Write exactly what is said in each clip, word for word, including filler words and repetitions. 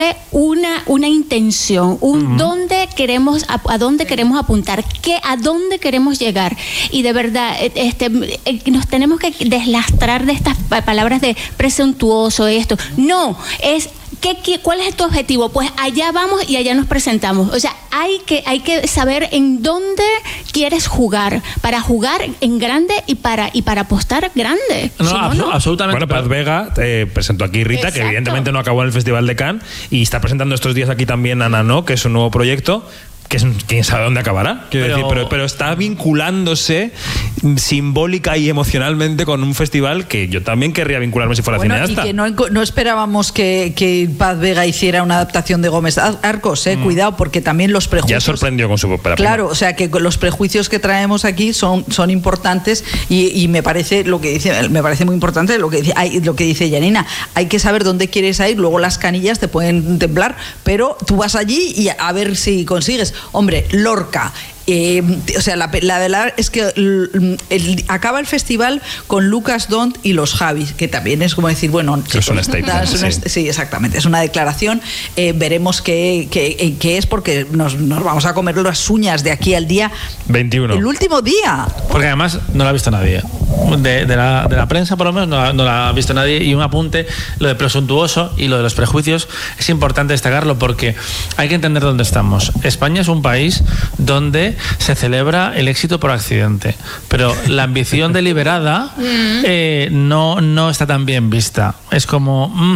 una una intención, un uh-huh. dónde queremos a, a dónde queremos apuntar, qué a dónde queremos llegar, y de verdad este nos tenemos que deslastrar de estas palabras de presuntuoso esto. No, es ¿Qué, qué, ¿Cuál es tu objetivo? Pues allá vamos y allá nos presentamos. O sea, hay que, hay que saber en dónde quieres jugar, para jugar en grande y para, y para apostar grande. No, si no, abs- no. absolutamente. Bueno, Paz Vega eh, presentó aquí Rita, Exacto. que evidentemente no acabó en el Festival de Cannes, y está presentando estos días aquí también Ana No, que es un nuevo proyecto, que es, quién sabe dónde acabará. Quiero pero, decir, pero, pero está vinculándose simbólica y emocionalmente con un festival que yo también querría vincularme si fuera bueno, cineasta. Y que no, no esperábamos que, que Paz Vega hiciera una adaptación de Gómez Arcos, eh, mm. cuidado, porque también los prejuicios. Ya sorprendió con su ópera. Claro, o sea que los prejuicios que traemos aquí son, son importantes, y, y me parece lo que dice, me parece muy importante lo que dice, hay, lo que dice Janina. Hay que saber dónde quieres ir, luego las canillas te pueden temblar, pero tú vas allí y a ver si consigues. Hombre, Lorca. Eh, o sea, la, la verdad es que el, el, acaba el festival con Lucas Dont y los Javis, que también es como decir, bueno, chicos, es un statement, es un, sí. sí, exactamente, es una declaración. Eh, veremos qué, qué, qué es, porque nos, nos vamos a comer las uñas de aquí al día veintiuno. El último día. Porque además no la ha visto nadie. De, de, la, de la prensa, por lo menos, no, no la ha visto nadie. Y un apunte, lo de presuntuoso y lo de los prejuicios, es importante destacarlo porque hay que entender dónde estamos. España es un país donde se celebra el éxito por accidente, pero la ambición deliberada eh, no, no está tan bien vista. Es como mm,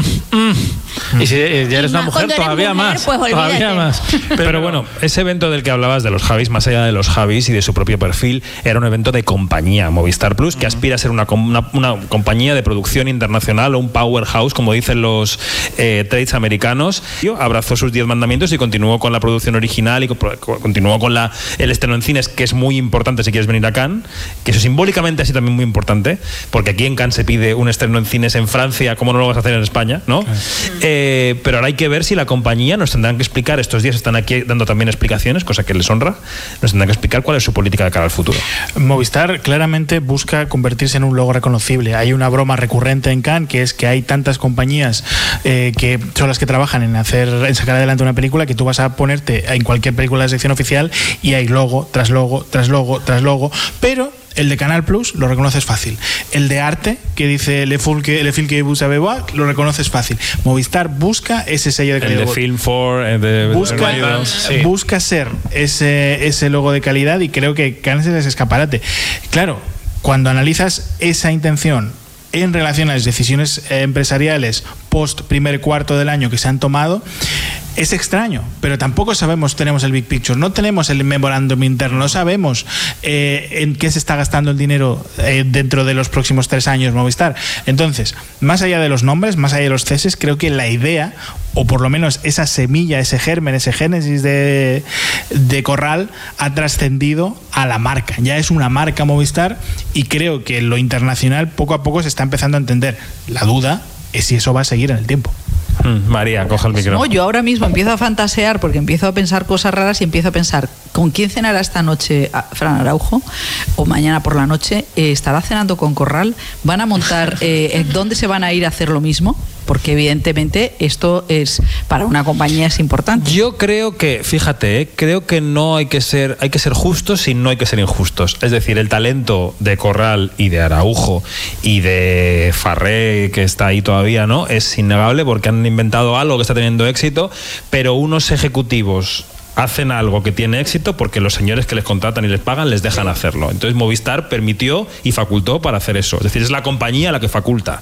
mm. y si ya eres una mujer, todavía mujer, más pues todavía más pero, pero bueno, ese evento del que hablabas de los Javis, más allá de los Javis y de su propio perfil, era un evento de compañía, Movistar Plus, que aspira a ser una, una, una compañía de producción internacional o un powerhouse, como dicen los eh, trades americanos. Abrazó sus diez mandamientos y continuó con la producción original y continuó con la, el estreno en cines, que es muy importante si quieres venir a Cannes, que eso simbólicamente ha sido también muy importante, porque aquí en Cannes se pide un estreno en cines en Francia, ¿cómo no lo vas a hacer en España? ¿No? Okay. Eh, pero ahora hay que ver si la compañía nos tendrán que explicar, estos días están aquí dando también explicaciones, cosa que les honra, nos tendrán que explicar cuál es su política de cara al futuro. Movistar claramente busca convertirse en un logo reconocible. Hay una broma recurrente en Cannes, que es que hay tantas compañías eh, que son las que trabajan en hacer, en sacar adelante una película, que tú vas a ponerte en cualquier película de sección oficial y hay logo tras logo, tras logo, tras logo, pero el de Canal Plus lo reconoces fácil. El de arte, que dice Le Film que, le film que vous avez voir, lo reconoces fácil. Movistar busca ese sello de calidad. El de Film for, el de busca, de sí. busca ser ese, ese logo de calidad, y creo que Cannes es escaparate. Claro, cuando analizas esa intención en relación a las decisiones empresariales post primer cuarto del año que se han tomado, es extraño, pero tampoco sabemos, tenemos el big picture, no tenemos el memorándum interno, no sabemos eh, en qué se está gastando el dinero eh, dentro de los próximos tres años Movistar. Entonces, más allá de los nombres, más allá de los ceses, creo que la idea, o por lo menos esa semilla, ese germen, ese génesis de, de Corral, ha trascendido a la marca. Ya es una marca Movistar, y creo que lo internacional poco a poco se está empezando a entender. La duda es si eso va a seguir en el tiempo. María, coja el micrófono. No, yo ahora mismo empiezo a fantasear, porque empiezo a pensar cosas raras y empiezo a pensar, ¿con quién cenará esta noche Fran Araujo? O mañana por la noche, eh, ¿estará cenando con Corral? ¿Van a montar, eh, dónde se van a ir a hacer lo mismo? Porque evidentemente esto es, para una compañía es importante. Yo creo que, fíjate, ¿eh? creo que no hay que ser, hay que ser justos y no hay que ser injustos. Es decir, el talento de Corral y de Araujo y de Farré, que está ahí todavía, ¿no? Es innegable, porque han inventado algo que está teniendo éxito, pero unos ejecutivos hacen algo que tiene éxito porque los señores que les contratan y les pagan les dejan hacerlo. Entonces Movistar permitió y facultó para hacer eso. Es decir, es la compañía la que faculta.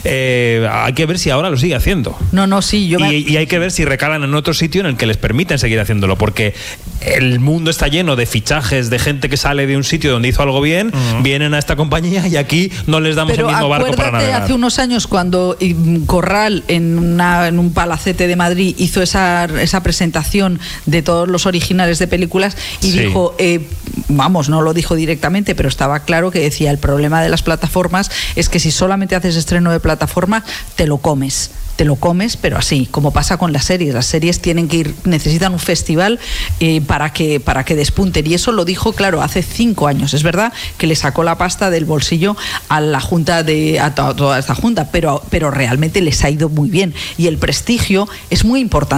Eh, hay que ver si ahora lo sigue haciendo. No, no, sí. Yo me... y, y hay que ver si recalan en otro sitio en el que les permiten seguir haciéndolo, porque el mundo está lleno de fichajes de gente que sale de un sitio donde hizo algo bien, uh-huh. vienen a esta compañía y aquí no les damos Pero el mismo barco para navegar. Hace unos años, cuando Corral en, una, en un palacete de Madrid hizo esa, esa presentación de todo los originales de películas y sí. dijo, eh, vamos, no lo dijo directamente, pero estaba claro que decía, el problema de las plataformas es que si solamente haces estreno de plataforma, te lo comes. te lo comes, pero así, como pasa con las series. Las series tienen que ir, necesitan un festival eh, para que para que despunten, y eso lo dijo, claro, hace cinco años. Es verdad que le sacó la pasta del bolsillo a la junta de a to- toda esta junta, pero pero realmente les ha ido muy bien, y el prestigio es muy importante.